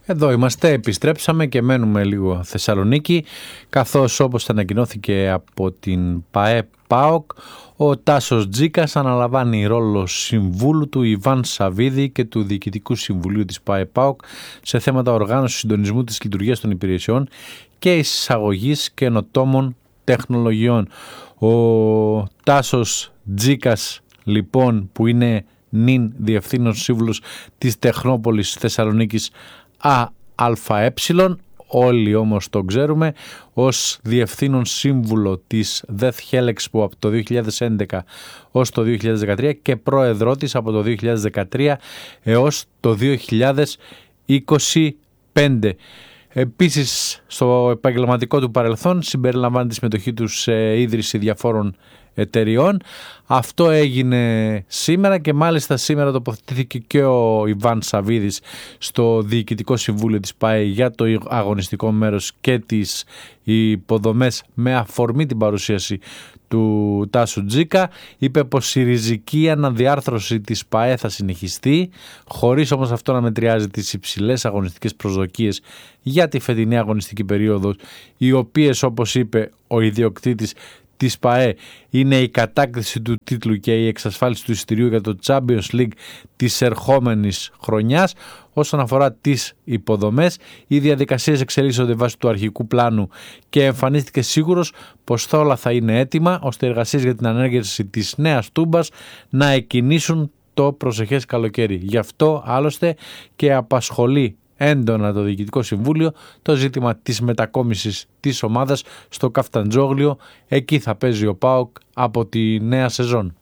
Εδώ είμαστε, επιστρέψαμε και μένουμε λίγο Θεσσαλονίκη, καθώς όπως ανακοινώθηκε από την ΠΑΕ-ΠΑΟΚ, ο Τάσος Τζίκας αναλαμβάνει ρόλο συμβούλου του Ιβάν Σαββίδη και του Διοικητικού Συμβουλίου της ΠΑΕ-ΠΑΟΚ σε θέματα οργάνωσης συντονισμού της λειτουργίας των υπηρεσιών και εισαγωγής καινοτόμων τεχνολογιών. Ο Τάσος Τζίκας, λοιπόν, που είναι νυν διευθύνων σύμβουλος της Τεχνόπολης Θεσσαλονίκης ΑΑΕ, όλοι όμως το ξέρουμε, ως διευθύνων σύμβουλο της Death Hell Expo από το 2011 ως το 2013 και πρόεδρό της από το 2013 έως το 2025. Επίσης, στο επαγγελματικό του παρελθόν συμπεριλαμβάνει τη συμμετοχή του σε ίδρυση διαφόρων εταιριών. Αυτό έγινε σήμερα και μάλιστα σήμερα τοποθετήθηκε και ο Ιβάν Σαββίδης στο Διοικητικό Συμβούλιο της ΠΑΕ για το αγωνιστικό μέρος και τις υποδομές με αφορμή την παρουσίαση του Τάσου Τζίκα. Είπε πως η ριζική αναδιάρθρωση της ΠΑΕ θα συνεχιστεί, χωρίς όμως αυτό να μετριάζει τις υψηλές αγωνιστικές προσδοκίες για τη φετινή αγωνιστική περίοδο, οι οποίες, όπως είπε ο ιδιοκτήτης της ΠΑΕ, είναι η κατάκτηση του τίτλου και η εξασφάλιση του εισιτηρίου για το Champions League της ερχόμενης χρονιάς. Όσον αφορά τις υποδομές, οι διαδικασίες εξελίσσονται βάσει του αρχικού πλάνου και εμφανίστηκε σίγουρος πως όλα θα είναι έτοιμα ώστε οι εργασίες για την ανέργεια της νέας τούμπας να εκκινήσουν το προσεχές καλοκαίρι. Γι' αυτό άλλωστε και απασχολεί έντονα το Διοικητικό Συμβούλιο το ζήτημα της μετακόμισης της ομάδας στο Καφταντζόγλιο. Εκεί θα παίζει ο ΠΑΟΚ από τη νέα σεζόν.